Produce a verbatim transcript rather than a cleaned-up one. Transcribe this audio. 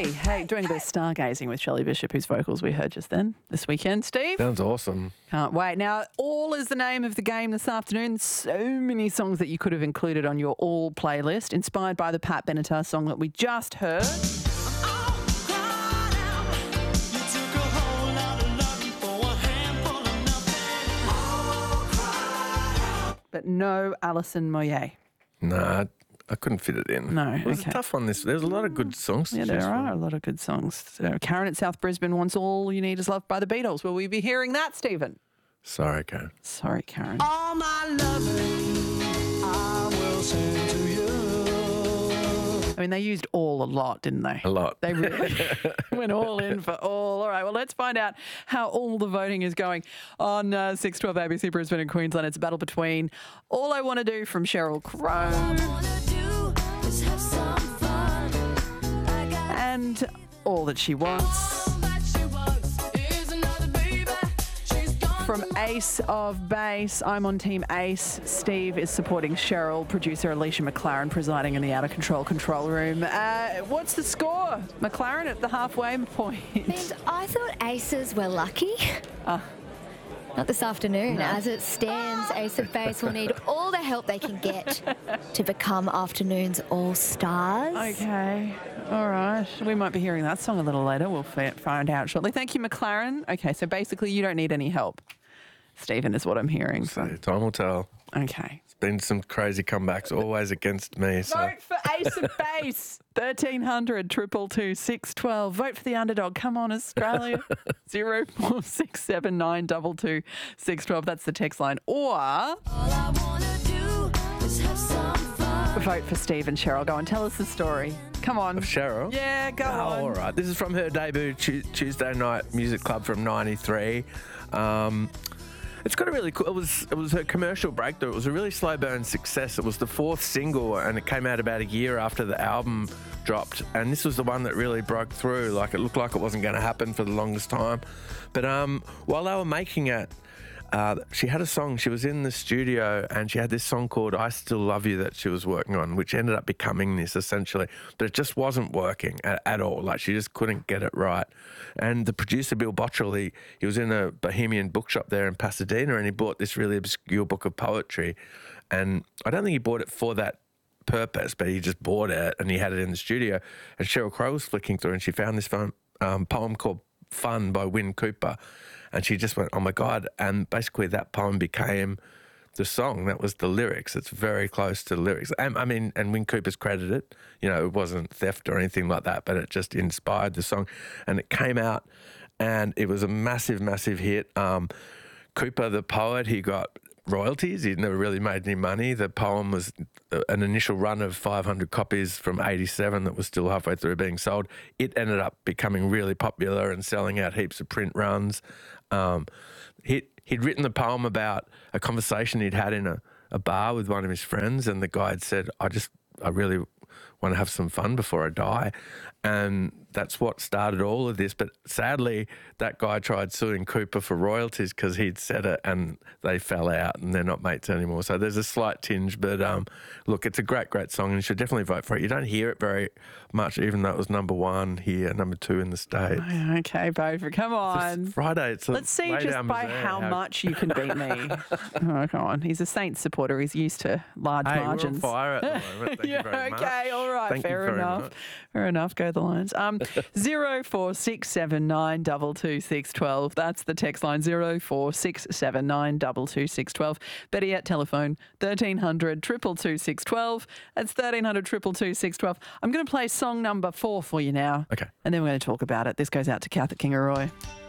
Hey, hey, doing a bit of stargazing with Shelley Bishop, whose vocals we heard just then this weekend. Steve? Sounds awesome. Can't wait. Now, All is the name of the game this afternoon. So many songs that you could have included on your All playlist, inspired by the Pat Benatar song that we just heard. But no Alison Moyet. Nah, I couldn't fit it in. No, It was okay. a tough one. This There's a lot of good songs to Yeah, choose there from. are a lot of good songs. So Karen at South Brisbane wants All You Need Is Love by the Beatles. Will we be hearing that, Stephen? Sorry, Karen. Sorry, Karen. All my loving, I will send to you. I mean, they used All a lot, didn't they? A lot. They really went all in for All. All right, well, let's find out how all the voting is going on uh, six twelve A B C Brisbane and Queensland. It's a battle between All I Want to Do from Sheryl Crow and All That She Wants from Ace of Base. I'm on Team Ace. Steve is supporting Cheryl. Producer Alicia McLaren presiding in the Out of Control control room. Uh, what's the score? McLaren at the halfway point. And I thought Aces were lucky. Not this afternoon. No. As it stands, Ace of Base will need all the help they can get to become afternoon's all-stars. Okay. All right. We might be hearing that song a little later. We'll fi- find out shortly. Thank you, McLaren. Okay, so basically you don't need any help, Stephen, is what I'm hearing. So time will tell. Okay. It's been some crazy comebacks, always against me. So Vote for Ace of Base. thirteen hundred, two two two, six one two. Vote for the underdog. Come on, Australia. zero four six seven nine two two six one two. That's the text line. Or vote for Steve and Cheryl. Go on, tell us the story. Come on. Of Cheryl? Yeah, go Oh, on. all right. This is from her debut Tu- Tuesday Night Music Club from ninety-three. Um, it's got a really cool. It was it was her commercial breakthrough. It was a really slow burn success. It was the fourth single, and it came out about a year after the album dropped. And this was the one that really broke through. Like, it looked like it wasn't going to happen for the longest time. But um, while they were making it, Uh, she had a song, she was in the studio and she had this song called I Still Love You that she was working on, which ended up becoming this essentially, but it just wasn't working at, at all. Like, she just couldn't get it right. And the producer, Bill Bottrell, he, he was in a Bohemian bookshop there in Pasadena and he bought this really obscure book of poetry. And I don't think he bought it for that purpose, but he just bought it and he had it in the studio. And Sheryl Crow was flicking through and she found this phone, um, poem called Fun by Win Cooper, and she just went, oh my God. And basically that poem became the song. That was the lyrics. It's very close to the lyrics. And, I mean, and Win Cooper's credited, you know, it wasn't theft or anything like that, but it just inspired the song. And it came out and it was a massive, massive hit. Um, Cooper, the poet, he got royalties. He'd never really made any money. The poem was an initial run of five hundred copies from eighty-seven that was still halfway through being sold. It ended up becoming really popular and selling out heaps of print runs. Um, he'd, he'd written the poem about a conversation he'd had in a, a bar with one of his friends, and the guy had said, I just, I really want to have some fun before I die. And that's what started all of this. But sadly, that guy tried suing Cooper for royalties because he'd said it and they fell out and they're not mates anymore. So there's a slight tinge. But um, look, it's a great, great song and you should definitely vote for it. You don't hear it very much, even though it was number one here, number two in the States. Okay, vote for. Come on. It's Friday. It's a Let's see just lay-down by misère how much you can beat me. Oh, come on. He's a Saints supporter. He's used to large Hey, margins. we're on fire at the moment. Thank yeah, you very much. okay, all right, Thank you fair very enough. much. Fair enough, go the Lions. Um, zero four six seven nine two two six one two. That's the text line, zero four six seven nine two two six one two. Better yet, telephone thirteen hundred, two two two, six one two. That's thirteen hundred, two two two, six one two. I'm going to play song number four for you now. Okay. And then we're going to talk about it. This goes out to Kath at Kingaroy.